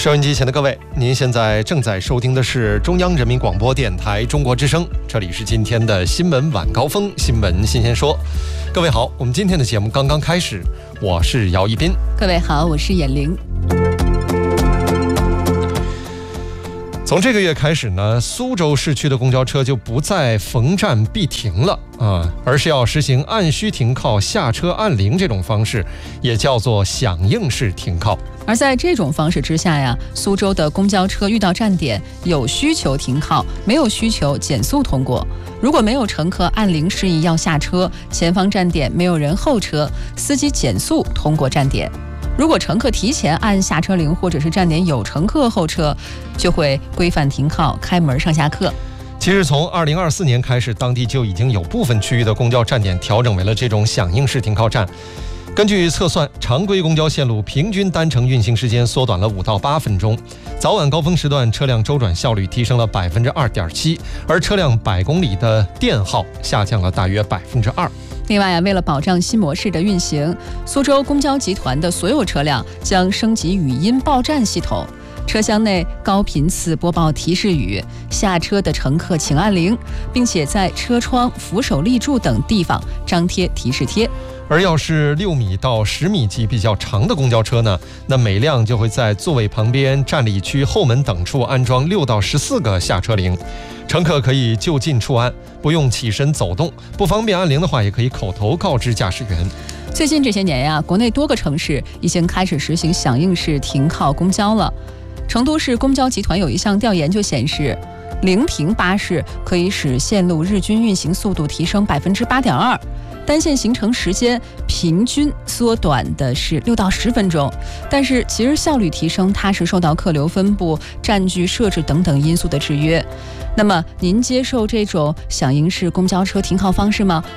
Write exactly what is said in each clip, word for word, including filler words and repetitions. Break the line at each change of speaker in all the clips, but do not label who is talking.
收音机前的各位，您现在正在收听的是中央人民广播电台中国之声，这里是今天的新闻晚高峰，新闻新鲜说。各位好，我们今天的节目刚刚开始，我是姚一斌。
各位好，我是闫玲。
从这个月开始呢，苏州市区的公交车就不再逢站必停了啊，而是要实行按需停靠、下车按铃这种方式，也叫做响应式停靠。
而在这种方式之下呀，苏州的公交车遇到站点有需求停靠，没有需求减速通过。如果没有乘客按铃示意要下车，前方站点没有人候车，司机减速通过站点。如果乘客提前按下车铃，或者是站点有乘客候车，就会规范停靠、开门上下客。
其实从二零二四年开始，当地就已经有部分区域的公交站点调整为了这种响应式停靠站。根据测算，常规公交线路平均单程运行时间缩短了五到八分钟，早晚高峰时段车辆周转效率提升了百分之二点七，而车辆百公里的电耗下降了大约百分之二。
另外啊，为了保障新模式的运行，苏州公交集团的所有车辆将升级语音报站系统，车厢内高频次播报提示语，下车的乘客请按铃，并且在车窗、扶手立柱等地方张贴提示贴。
而要是六米到十米级比较长的公交车呢，那每辆就会在座位旁边、站立区后门等处安装六到十四个下车铃，乘客可以就近处按，不用起身走动。不方便按铃的话，也可以口头告知驾驶员。
最近这些年呀，国内多个城市已经开始实行响应式停靠公交了。成都市公交集团有一项调研就显示，铃停巴士可以使线路日均运行速度提升百分之八点二。单线行程时间平均缩短的是六到十分钟，但是其实效率提升它是受到客流分布、站距设置等等因素的制约。那么您接受这种响应式公交车停靠方式吗？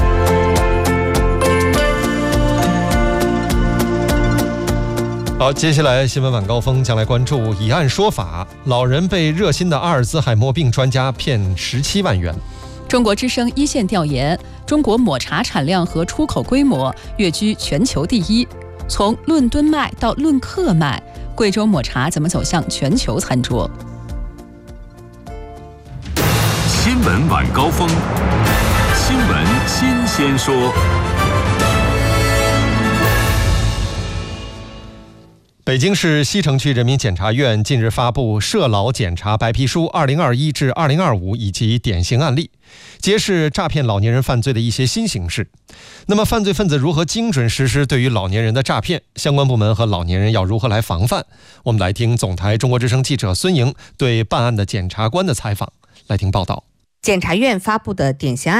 好，接下来新闻晚高峰将来关注以案说法，老人被热心的阿尔兹海默病专家骗十七万元。
中国之声一线调研，中国抹茶产量和出口规模跃居全球第一。从论吨卖到论克卖，贵州抹茶怎么走向全球餐桌？
新闻晚高峰，新闻新鲜说。
北京市西城区人民检察院近日发布涉老检查白皮书二零二一至二零二五以及典型案例，揭示诈骗老年人犯罪的一些新形式。那么犯罪分子如何精准实施对于老年人的诈骗？相关部门和老年人要如何来防范？我们来听总台中国之声记者孙莹对办案的检察官的采访，来听报道。
检察院发布的典型案